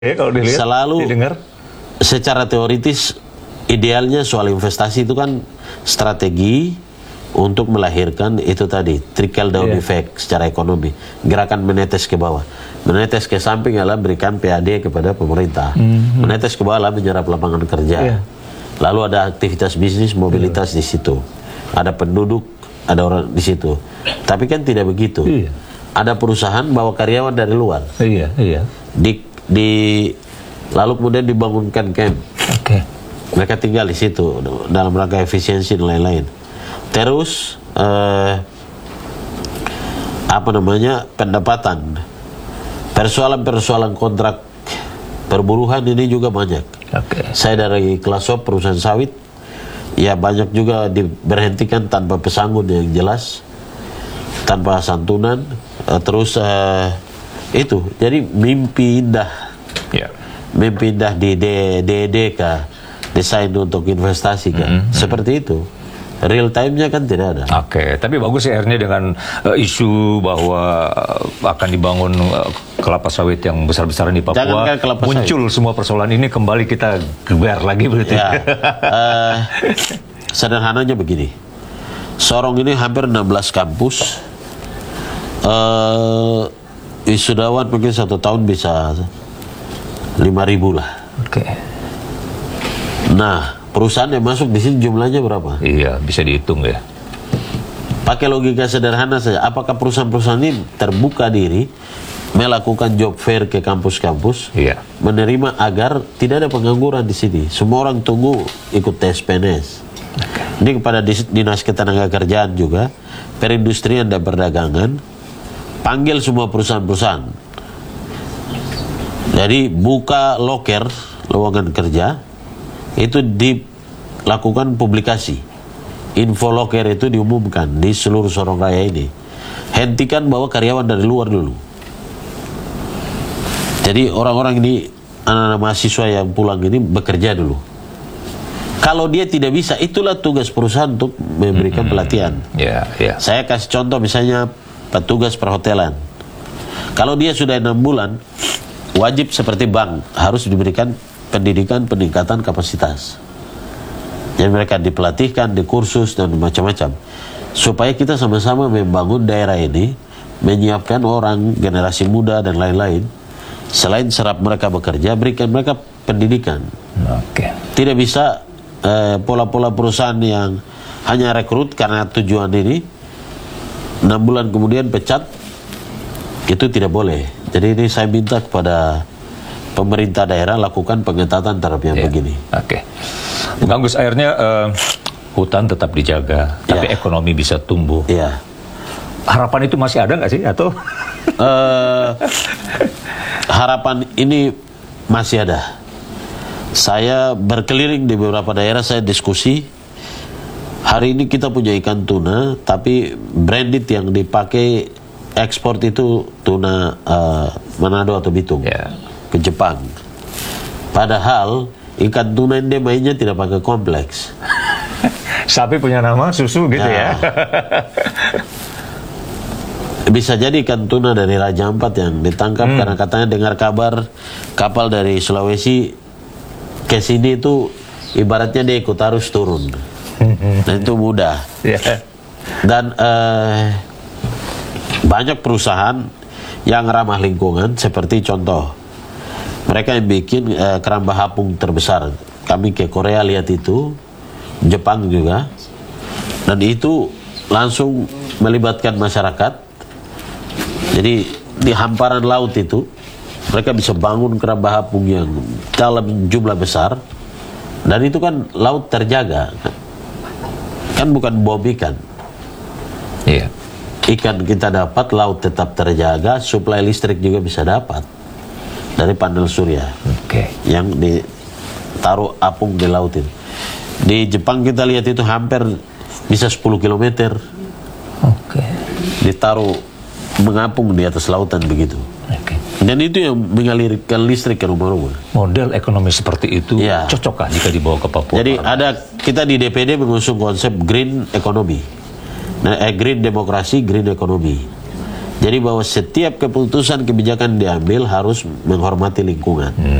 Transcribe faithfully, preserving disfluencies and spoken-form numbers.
ya kalau dilihat, selalu didengar. Secara teoritis idealnya soal investasi itu kan strategi untuk melahirkan itu tadi trickle down yeah. effect secara ekonomi, gerakan menetes ke bawah. Menetes ke samping adalah berikan P A D kepada pemerintah, mm-hmm. menetes ke bawah adalah menyerap lapangan kerja, yeah. lalu ada aktivitas bisnis, mobilitas yeah. di situ, ada penduduk, ada orang di situ. Tapi kan tidak begitu. Yeah. Ada perusahaan bawa karyawan dari luar, iya, yeah, yeah. di, di lalu kemudian dibangunkan camp. Okay. Mereka tinggal di situ dalam rangka efisiensi dan lain-lain. Terus eh, apa namanya pendapatan, persoalan-persoalan kontrak perburuhan ini juga banyak. Okay. Saya dari Klasop perusahaan sawit, ya banyak juga diberhentikan tanpa pesangon yang jelas, tanpa santunan. Eh, terus eh, itu jadi mimpi indah. Yeah. Mimpi indah di D D K, desain untuk investasi kan, mm-hmm. seperti itu. Real time-nya kan tidak ada. Oke, okay. Tapi bagus ya akhirnya dengan uh, isu bahwa uh, akan dibangun uh, kelapa sawit yang besar-besaran di Papua, muncul sawit. Semua persoalan ini kembali kita geber lagi berarti. Ya. uh, sederhananya begini, Sorong ini hampir enam belas kampus, uh, wisudawan mungkin satu tahun bisa lima ribu lah. Oke. Okay. Nah, perusahaan yang masuk di sini jumlahnya berapa? Iya, bisa dihitung ya. Pakai logika sederhana saja. Apakah perusahaan-perusahaan ini terbuka diri melakukan job fair ke kampus-kampus, iya. menerima agar tidak ada pengangguran di sini? Semua orang tunggu ikut tes P N S. Okay. Ini kepada Dinas Ketenagakerjaan juga, Perindustrian dan Perdagangan, panggil semua perusahaan-perusahaan. Jadi buka loker lowongan kerja, itu dilakukan publikasi. Info loker itu diumumkan di seluruh Sorong Raya ini. Hentikan bawa karyawan dari luar dulu. Jadi orang-orang ini, anak-anak mahasiswa yang pulang ini bekerja dulu. Kalau dia tidak bisa, itulah tugas perusahaan untuk memberikan mm-hmm. pelatihan. Yeah, yeah. Saya kasih contoh misalnya petugas perhotelan. Kalau dia sudah enam bulan, wajib seperti bank harus diberikan pendidikan peningkatan kapasitas. Jadi mereka dipelatihkan, dikursus dan macam-macam. Supaya kita sama-sama membangun daerah ini, menyiapkan orang, generasi muda dan lain-lain. Selain serap mereka bekerja, berikan mereka pendidikan. Okay. Tidak bisa eh, pola-pola perusahaan yang hanya rekrut karena tujuan ini, enam bulan kemudian pecat, itu tidak boleh. Jadi ini saya minta kepada pemerintah daerah lakukan pengetatan terhadap yang yeah. begini. Oke. Okay. Bagus, akhirnya uh, hutan tetap dijaga, yeah. tapi ekonomi bisa tumbuh. Iya. Yeah. Harapan itu masih ada nggak sih atau? uh, harapan ini masih ada. Saya berkeliling di beberapa daerah, saya diskusi. Hari ini kita punya ikan tuna, tapi branded yang dipakai ekspor itu tuna uh, Manado atau Bitung yeah. ke Jepang. Padahal ikan tuna ini mainnya tidak pakai kompleks. Sapi punya nama, susu gitu nah, ya. Bisa jadi ikan tuna dari Raja Ampat yang ditangkap hmm. karena katanya dengar kabar kapal dari Sulawesi ke sini itu ibaratnya dia ikut arus turun. Dan itu mudah. Yeah. Dan uh, banyak perusahaan yang ramah lingkungan, seperti contoh mereka yang bikin uh, keramba apung terbesar. Kami ke Korea lihat itu, Jepang juga, dan itu langsung melibatkan masyarakat. Jadi di hamparan laut itu mereka bisa bangun keramba apung yang dalam jumlah besar, dan itu kan laut terjaga, kan bukan bom ikan. Iya. Ikan kita dapat, laut tetap terjaga, suplai listrik juga bisa dapat dari panel surya. Oke. Okay. Yang ditaruh apung di laut itu. Di Jepang kita lihat itu hampir bisa sepuluh kilometer. Oke. Okay. Ditaruh mengapung di atas lautan begitu. Oke. Okay. Dan itu yang mengalirkan listrik ke rumah-rumah. Model ekonomi seperti itu ya. Cocokkah jika dibawa ke Papua? Jadi ada, kita di D P D mengusung konsep green economy. Nah, eh, green demokrasi, green ekonomi. Jadi bahwa setiap keputusan kebijakan diambil harus menghormati lingkungan.